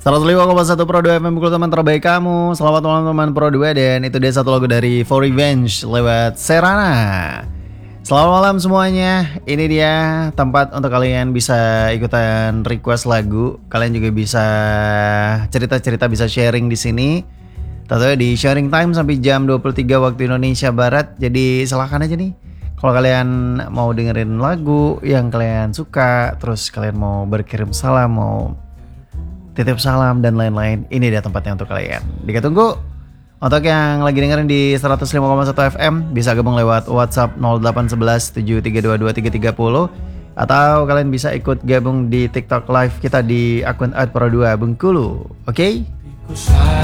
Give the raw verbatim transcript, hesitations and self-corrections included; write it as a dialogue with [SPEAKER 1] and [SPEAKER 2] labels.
[SPEAKER 1] seratus lima koma satu Pro dua F M Bengkulu, teman terbaik kamu. Selamat malam teman Pro dua. Dan itu dia satu lagu dari For Revenge lewat Serana. Selamat malam semuanya. Ini dia tempat untuk kalian bisa ikutan request lagu. Kalian juga bisa cerita-cerita, bisa sharing di sini. Tentunya di sharing time sampai jam dua puluh tiga waktu Indonesia Barat. Jadi silahkan aja nih. Kalau kalian mau dengerin lagu yang kalian suka, terus kalian mau berkirim salam, mau titip salam dan lain-lain, ini dia tempatnya untuk kalian. Dika tunggu. Untuk yang lagi dengerin di seratus lima koma satu F M bisa gabung lewat WhatsApp nol delapan satu satu tujuh tiga dua dua tiga tiga nol, atau kalian bisa ikut gabung di TikTok live kita di akun at pro dua Bengkulu. Oke? Okay?